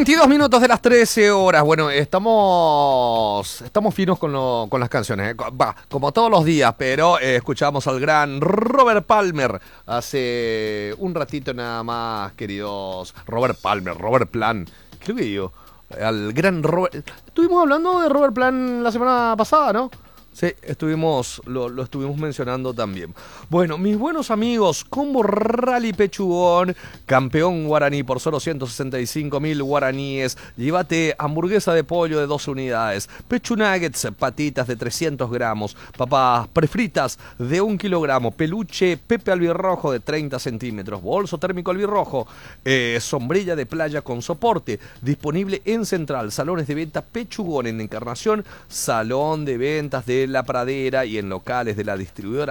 22 minutos de las 13 horas. Bueno, estamos finos con las canciones. Va, como todos los días, pero escuchamos al gran Robert Palmer hace un ratito nada más, queridos. Robert Palmer, Robert Plant. Creo que digo, al gran Robert. Estuvimos hablando de Robert Plant la semana pasada, ¿no? Sí, lo estuvimos mencionando también. Bueno, mis buenos amigos, Combo Rally Pechugón, campeón guaraní por solo 165.000 guaraníes. Llévate hamburguesa de pollo de 12 unidades, pechu nuggets, patitas de 300 gramos, papas prefritas de 1 kilogramo, peluche Pepe albirrojo de 30 centímetros, bolso térmico albirrojo, sombrilla de playa con soporte, disponible en Central, salones de venta Pechugón en Encarnación, salón de ventas de La Pradera y en locales de la distribuidora